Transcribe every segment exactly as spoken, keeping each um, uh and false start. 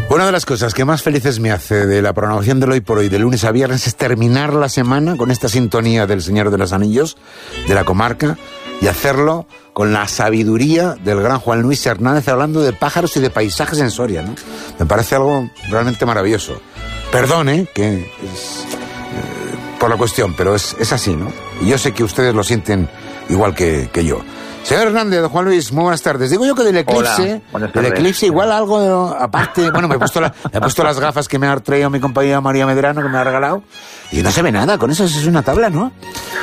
Una de las cosas que más felices me hace de la programación del Hoy por Hoy, de lunes a viernes, es terminar la semana con esta sintonía del Señor de los Anillos, de la comarca, y hacerlo con la sabiduría del gran Juan Luis Hernández, hablando de pájaros y de paisajes en Soria, ¿no? Me parece algo realmente maravilloso. Perdone que es eh, por la cuestión, pero es, es así, ¿no? Y yo sé que ustedes lo sienten igual que, que yo. Señor Hernández, don Juan Luis, muy buenas tardes. Digo yo que del eclipse, Hola, del eclipse igual algo, de, aparte, bueno, me he, puesto la, me he puesto las gafas que me ha traído mi compañera María Medrano, que me ha regalado, y no se ve nada, con eso es una tabla, ¿no?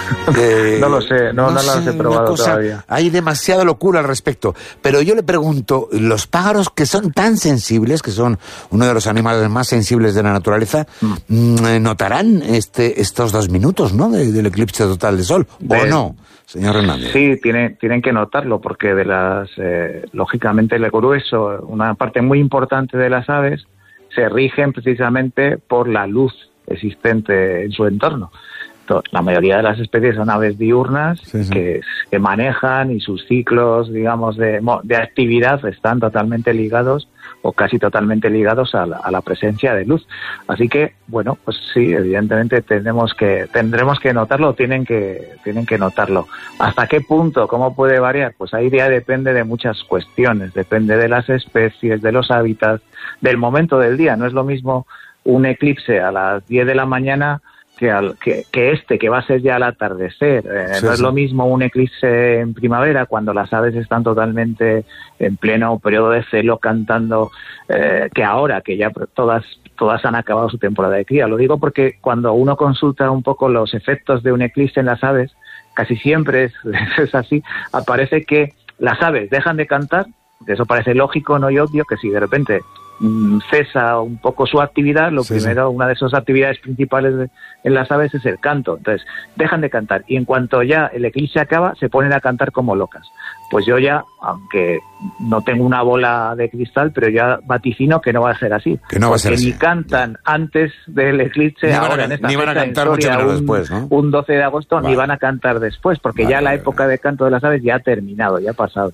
Eh, no lo sé, no, no, no sé, las he probado cosa, todavía. Hay demasiada locura al respecto, pero yo le pregunto, los pájaros que son tan sensibles, que son uno de los animales más sensibles de la naturaleza, mm. ¿notarán este, estos dos minutos, ¿no?, de, del eclipse total de sol, de... o no? Señor Hernández. Sí, tiene, tienen que notarlo porque de las, eh, lógicamente el grueso, una parte muy importante de las aves se rigen precisamente por la luz existente en su entorno. Entonces, la mayoría de las especies son aves diurnas, sí, sí. Que, que manejan, y sus ciclos, digamos, de, de actividad están totalmente ligados o casi totalmente ligados a la, a la presencia de luz. Así que, bueno, pues sí, evidentemente tenemos que, tendremos que notarlo, tienen que, tienen que notarlo. ¿Hasta qué punto? ¿Cómo puede variar? Pues ahí ya depende de muchas cuestiones, depende de las especies, de los hábitats, del momento del día. No es lo mismo un eclipse a las diez de la mañana que, al, que, que este, que va a ser ya al atardecer. Eh, sí, no es sí. lo mismo un eclipse en primavera, cuando las aves están totalmente en pleno periodo de celo cantando, eh, que ahora, que ya todas, todas han acabado su temporada de cría. Lo digo porque cuando uno consulta un poco los efectos de un eclipse en las aves, casi siempre es, es así, aparece que las aves dejan de cantar. Eso parece lógico, no y obvio, que si de repente mmm, cesa un poco su actividad, lo sí, primero, sí. una de sus actividades principales de, en las aves es el canto. Entonces, dejan de cantar y en cuanto ya el eclipse acaba, se ponen a cantar como locas. Pues yo ya, aunque no tengo una bola de cristal, pero ya vaticino que no va a ser así. Que no va a ser así. Ni cantan antes del eclipse, ahora en esta ni van a cantar mucho un, después, ¿no? Un doce de agosto, vale. Ni van a cantar después, porque vale, ya la época vale. de canto de las aves ya ha terminado, ya ha pasado.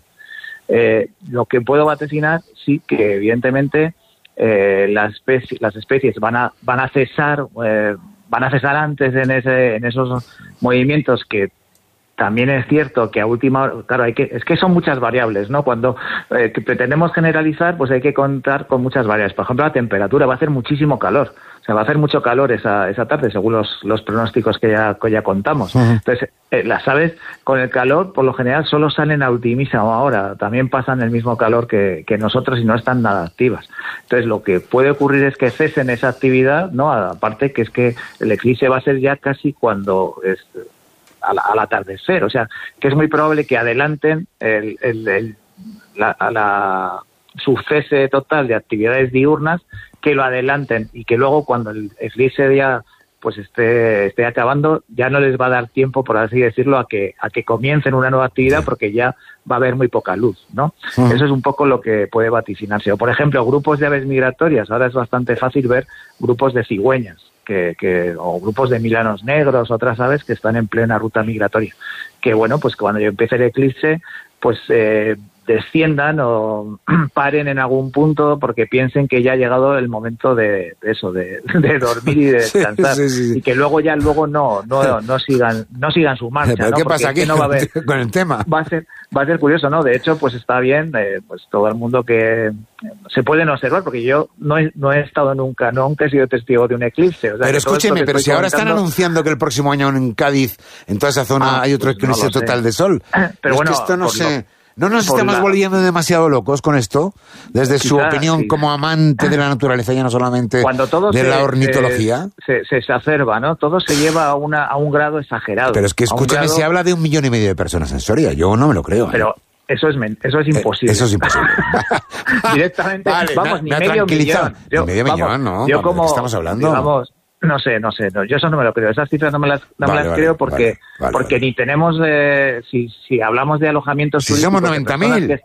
Eh, lo que puedo vaticinar, sí, que evidentemente eh, las, especies, las especies van a van a cesar eh, van a cesar antes en ese en esos movimientos, que también es cierto que a última hora, claro, hay que es que son muchas variables, ¿no? Cuando eh, que pretendemos generalizar, pues hay que contar con muchas variables. Por ejemplo, la temperatura, va a hacer muchísimo calor. O sea, va a hacer mucho calor esa esa tarde, según los, los pronósticos que ya, que ya contamos. Uh-huh. Entonces, eh, las aves con el calor, por lo general, solo salen a ultimísima hora. También pasan el mismo calor que, que nosotros y no están nada activas. Entonces, lo que puede ocurrir es que cesen esa actividad, ¿no? Aparte que es que el eclipse va a ser ya casi cuando es al, al atardecer. O sea, que es muy probable que adelanten el, el, el, la, a la, su cese total de actividades diurnas, que lo adelanten y que luego cuando el eclipse ya pues esté esté acabando, ya no les va a dar tiempo, por así decirlo, a que a que comiencen una nueva actividad, porque ya va a haber muy poca luz, ¿no? Uh-huh. Eso es un poco lo que puede vaticinarse. O por ejemplo, grupos de aves migratorias. Ahora es bastante fácil ver grupos de cigüeñas que que o grupos de milanos negros, otras aves que están en plena ruta migratoria. Que bueno, pues cuando empiece el eclipse, pues eh, desciendan o paren en algún punto porque piensen que ya ha llegado el momento de, de eso, de, de dormir y de descansar, sí, sí, sí. Y que luego ya luego no no no sigan no sigan su marcha. ¿Pero ¿no? qué porque pasa aquí no va a haber, con el tema? Va a ser va a ser curioso, ¿no? De hecho, pues está bien, eh, pues todo el mundo que se pueden observar, porque yo no he, no he estado nunca, nunca he sido testigo de un eclipse. O sea, pero escúcheme, pero si ahora están anunciando que el próximo año en Cádiz, en toda esa zona, ah, hay otro eclipse pues no total de sol. Pero bueno, es que esto no se... Lo... ¿No nos estamos la... volviendo demasiado locos con esto? Desde Quizá, su opinión sí. como amante de la naturaleza, ya no solamente Cuando todo de se, la ornitología. Se, se, se exacerba, ¿no? Todo se lleva a, una, a un grado exagerado. Pero es que, escúchame, grado... se habla de un millón y medio de personas en Soria. Yo no me lo creo. Pero ¿eh? eso es eso es imposible. Eh, eso es imposible. Directamente, vale, vamos, me, ni me medio millón. Yo, ni medio vamos, millón, ¿no? Yo como, ¿De qué estamos hablando? Digamos, No sé, no sé, no, yo eso no me lo creo, esas cifras no me las, no vale, me las vale, creo porque vale, vale, porque vale. ni tenemos, eh, si si hablamos de alojamientos si turísticos, somos noventa mil que están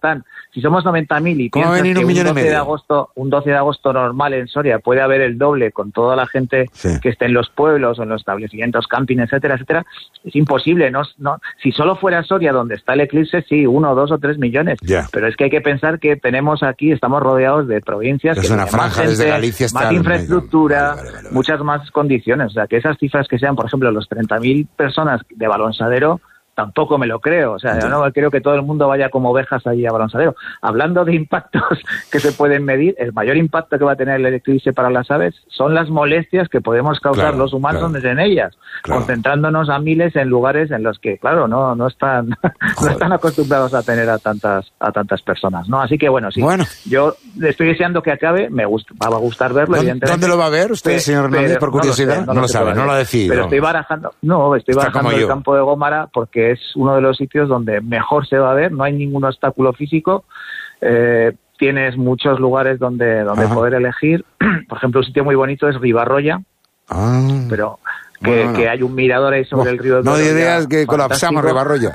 si somos noventa mil y piensas que un, un doce de agosto, un doce de agosto normal en Soria puede haber el doble con toda la gente sí. que esté en los pueblos o en los establecimientos, camping, etcétera, etcétera, es imposible. No, no, si solo fuera Soria donde está el eclipse, sí, uno, dos o tres millones. Yeah. Pero es que hay que pensar que tenemos aquí, estamos rodeados de provincias es que una tienen franja más gente, desde Galicia hasta más infraestructura, vale, vale, vale, vale. muchas más condiciones. O sea, que esas cifras que sean, por ejemplo, los treinta mil personas de Balonsadero, tampoco me lo creo. O sea, sí. yo no creo que todo el mundo vaya como ovejas allí a Balonsadero. Hablando de impactos que se pueden medir, el mayor impacto que va a tener el eclipse para las aves son las molestias que podemos causar claro, los humanos claro. en ellas, claro. concentrándonos a miles en lugares en los que, claro, no no están no están acostumbrados a tener a tantas a tantas personas, ¿no? Así que, bueno, sí, bueno. yo estoy deseando que acabe, me gusta, va a gustar verlo, ¿Dónde, evidentemente. ¿Dónde lo va a ver usted, pero, señor Hernández, por curiosidad? No lo, sé, no no lo lo sabe, no lo ha decidido. Pero estoy barajando, no, estoy Está barajando el campo de Gómara porque es uno de los sitios donde mejor se va a ver, no hay ningún obstáculo físico, eh, tienes muchos lugares donde, donde poder elegir. Por ejemplo, un sitio muy bonito es Ribarroya, ah, pero que, bueno, que hay un mirador ahí sobre no, el río de No hay ideas que colapsamos Ribarroya.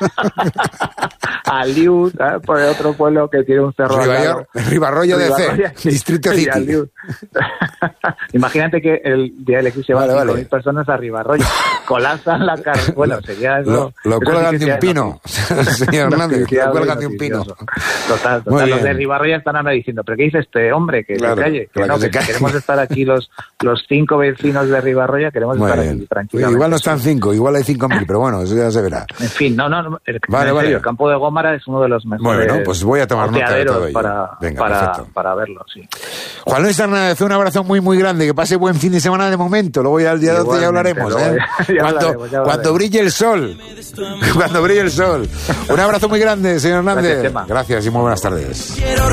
A Liud, ¿eh? Por el otro pueblo que tiene un cerro. Ribarroya, Ribarroya de C, sí, Distrito City. Imagínate que el día del eclipse van vale, cinco mil vale. personas a Ribarroya, colapsan la carretera. Bueno, sería eso. Lo, lo cuelgan de un pino, señor Hernández, lo cuelgan de un pino. Total, total. Los de Ribarroya están ahora diciendo, pero ¿qué dice este hombre? Que claro, se calle. Que no, que, que queremos estar aquí los, los cinco vecinos de Ribarroya, queremos Muy estar bien. aquí tranquilos. Igual no están cinco, igual hay cinco mil, pero bueno, eso ya se verá. En fin, no, no, el, vale, en vale. serio, el campo de Gómara es uno de los mejores. Bueno, pues voy a tomar nota de todo ello. Para, Venga, para, para verlo, sí. Juan Luis Hernández, un abrazo muy, muy grande. Que pase buen fin de semana de momento. Luego ya el día doce ya hablaremos. ¿eh? ya cuando, hablaremos, ya cuando brille el sol. Cuando brille el sol. Un abrazo muy grande, señor Hernández. Gracias, Gracias y muy buenas tardes.